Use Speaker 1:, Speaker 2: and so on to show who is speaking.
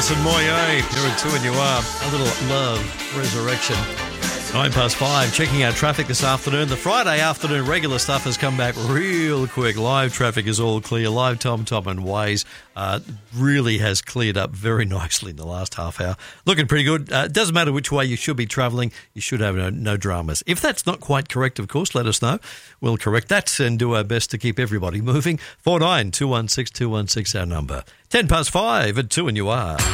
Speaker 1: Alison Moyet, you're at 2 and you are. A little Love Resurrection. 5:09. Checking out traffic this afternoon. The Friday afternoon regular stuff has come back real quick. Live traffic is all clear. Live TomTom and Waze really has cleared up very nicely in the last half hour. Looking pretty good. Doesn't matter which way you should be travelling. You should have no dramas. If that's not quite correct, of course, let us know. We'll correct that and do our best to keep everybody moving. 49 216 216 our number. 5:10 at 2 and you are.